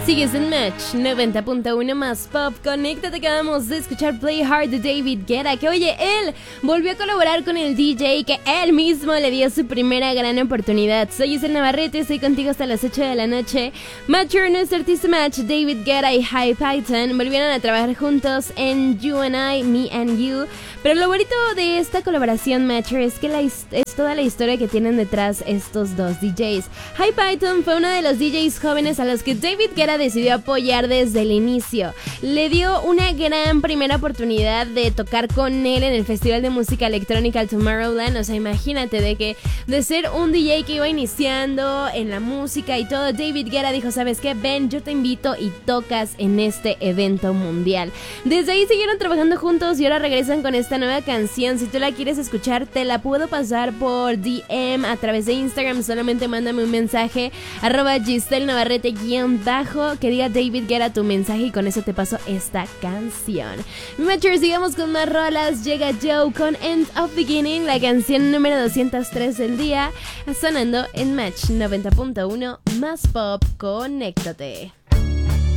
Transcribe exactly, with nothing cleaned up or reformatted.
Sigues en Match noventa punto uno más Pop. Conéctate, acabamos de escuchar Play Hard de David Guetta, que oye, él volvió a colaborar con el D J que él mismo le dio su primera gran oportunidad. Soy Isel Navarrete, estoy contigo hasta las ocho de la noche. Matcher, nuestro artista Match, David Guetta y High Python volvieron a trabajar juntos en You and I, Me and You. Pero lo bonito de esta colaboración, Matcher, es que la es toda la historia que tienen detrás estos dos D Js. High Python fue uno de los D Js jóvenes a los que David Guetta decidió apoyar desde el inicio. Le dio una gran primera oportunidad de tocar con él en el Festival de Música Electrónica Tomorrowland. O sea, imagínate de que de ser un D J que iba iniciando en la música y todo, David Guetta dijo, ¿sabes qué? Ven, yo te invito y tocas en este evento mundial. Desde ahí siguieron trabajando juntos y ahora regresan con esta nueva canción. Si tú la quieres escuchar, te la puedo pasar por D M a través de Instagram. Solamente mándame un mensaje arroba Giselle Navarrete guión bajo que diga David Guetta tu mensaje y con eso te paso esta canción. Matchers, sigamos con más rolas. Llega Joe con End of Beginning, la canción número doscientos tres del día, sonando en Match noventa punto uno más Pop. Conéctate.